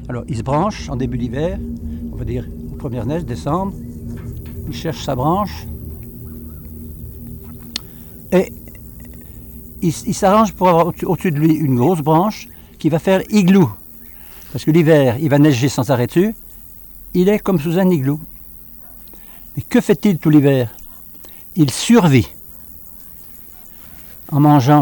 Alors il se branche en début d'hiver, on va dire aux premières neiges, décembre. Il cherche sa branche et il s'arrange pour avoir au-dessus de lui une grosse branche qui va faire igloo. Parce que l'hiver, il va neiger sans arrêt dessus. Il est comme sous un igloo. Mais que fait-il tout l'hiver? Il survit en mangeant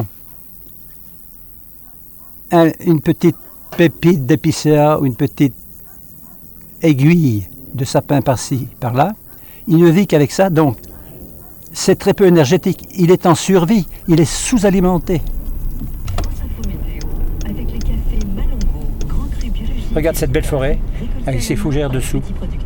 une petite pépite d'épicéa ou une petite aiguille de sapin par-ci, par-là. Il ne vit qu'avec ça, donc c'est très peu énergétique. Il est en survie, il est sous-alimenté. Regarde cette belle forêt avec ses fougères dessous.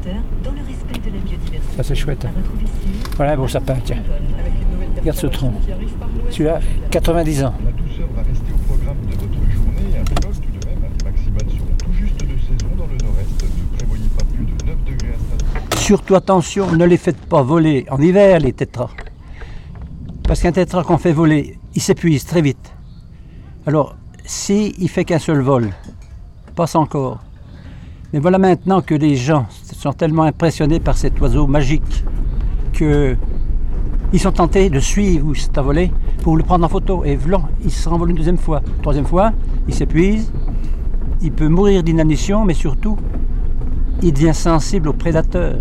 Ça c'est chouette. Voilà un beau sapin, tiens. Regarde ce tronc. Celui-là, 90 ans. La douceur va rester au programme de votre journée. Un vélo tout de même. Maximales seront tout juste de saison dans le nord-est. Ne prévoyez pas plus de 9 degrés à Strasbourg. Surtout attention, ne les faites pas voler en hiver les tétras. Parce qu'un tétra qu'on fait voler, il s'épuise très vite. Alors, s'il fait qu'un seul vol, passe encore. Mais voilà maintenant que les gens sont tellement impressionnés par cet oiseau magique qu'ils sont tentés de suivre où c'est à voler pour le prendre en photo. Et voilà, il se renvole une deuxième fois. Troisième fois, il s'épuise, il peut mourir d'inanition, mais surtout, il devient sensible aux prédateurs.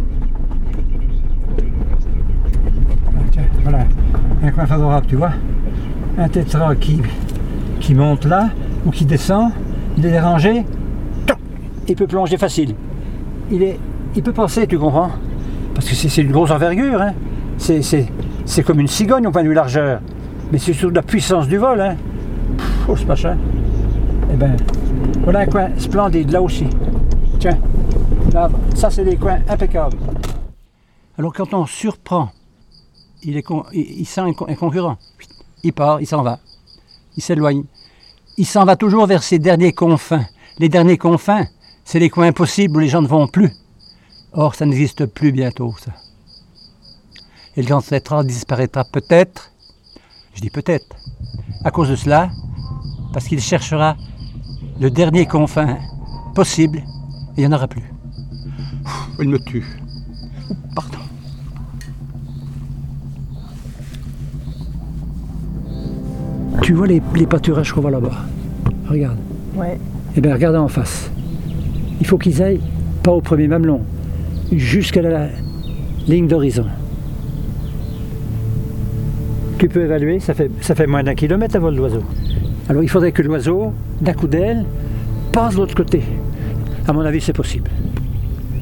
Voilà, un coin favorable, tu vois. Un tétra qui monte là, ou qui descend, il est dérangé, il peut plonger facile. Il peut passer, tu comprends? Parce que c'est une grosse envergure, hein. C'est comme une cigogne au point de vue largeur. Mais c'est surtout la puissance du vol, hein. Oh, c'est pas cher. Eh ben, voilà un coin splendide, là aussi. Tiens, là, ça c'est des coins impeccables. Alors quand on surprend, il sent un concurrent. Il part, il s'en va. Il s'éloigne. Il s'en va toujours vers ses derniers confins. Les derniers confins, c'est les coins impossibles où les gens ne vont plus. Or, ça n'existe plus bientôt, ça. Et le grand tétra disparaîtra peut-être, je dis peut-être, à cause de cela, parce qu'il cherchera le dernier confin possible, et il n'y en aura plus. Il me tue. Pardon. Tu vois les pâturages qu'on voit là-bas? Regarde. Ouais. Eh bien, regarde en face. Il faut qu'ils aillent, pas au premier mamelon, jusqu'à la ligne d'horizon. Tu peux évaluer, ça fait moins d'1 kilomètre à vol d'oiseau. Alors il faudrait que l'oiseau, d'un coup d'aile, passe de l'autre côté. À mon avis, c'est possible.